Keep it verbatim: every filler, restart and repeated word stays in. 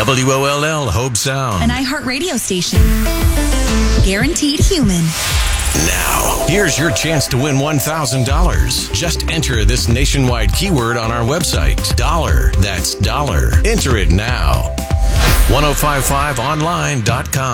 W O L L Hobe Sound. An iHeart radio station. Guaranteed human. Now, here's your chance to win one thousand dollars. Just enter this nationwide keyword on our website. Dollar. That's dollar. Enter it now. ten fifty-five online dot com.